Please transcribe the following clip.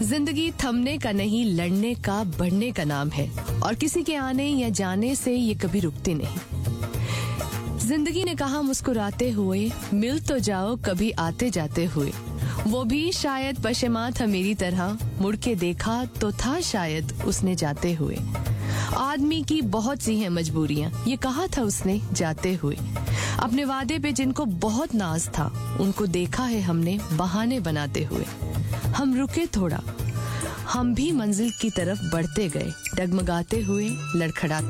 जिंदगी थमने का नहीं, लड़ने का, बढ़ने का नाम है और किसी के आने या जाने से ये कभी रुकती नहीं। जिंदगी ने कहा मुस्कुराते हुए, मिल तो जाओ कभी आते जाते हुए। वो भी शायद पशेमा था मेरी तरह, मुड़ के देखा तो था शायद उसने जाते हुए। आदमी की बहुत सी हैं मजबूरियां, ये कहा था उसने जाते हुए। अपने वादे पे जिनको बहुत नाज था, उनको देखा है हमने बहाने बनाते हुए। हम रुके थोड़ा, हम भी मंजिल की तरफ बढ़ते गए, डगमगाते हुए, लड़खड़ाते